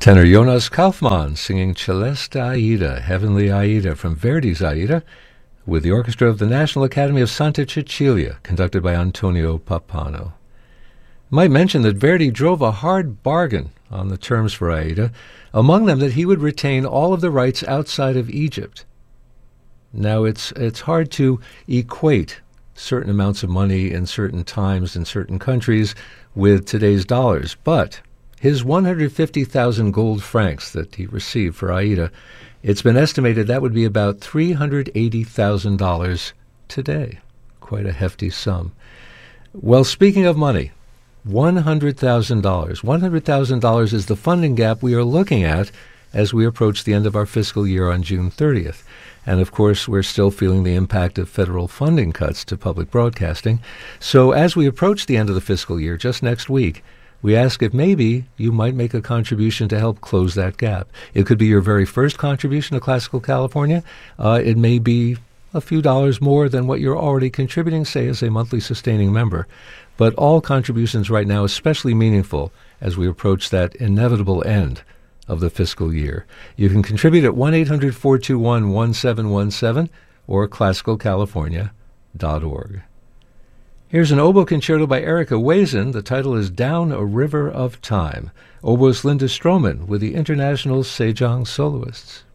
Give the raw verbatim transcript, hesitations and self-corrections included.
Tenor Jonas Kaufmann singing Celeste Aida, Heavenly Aida, from Verdi's Aida, with the orchestra of the National Academy of Santa Cecilia, conducted by Antonio Pappano. Might mention that Verdi drove a hard bargain on the terms for Aida, among them that he would retain all of the rights outside of Egypt. Now, it's it's hard to equate certain amounts of money in certain times in certain countries with today's dollars, but his one hundred fifty thousand gold francs that he received for Aida, it's been estimated that would be about three hundred eighty thousand dollars today. Quite a hefty sum. Well, speaking of money, one hundred thousand dollars. one hundred thousand dollars is the funding gap we are looking at as we approach the end of our fiscal year on June thirtieth. And, of course, we're still feeling the impact of federal funding cuts to public broadcasting. So as we approach the end of the fiscal year, just next week, we ask if maybe you might make a contribution to help close that gap. It could be your very first contribution to Classical California. Uh, it may be a few dollars more than what you're already contributing, say, as a monthly sustaining member. But all contributions right now, especially meaningful as we approach that inevitable end of the fiscal year. You can contribute at one eight hundred four two one one seven one seven or classical california dot org. Here's an oboe concerto by Erica Wazen. The title is Down a River of Time. Oboist Linda Stroman with the International Sejong Soloists.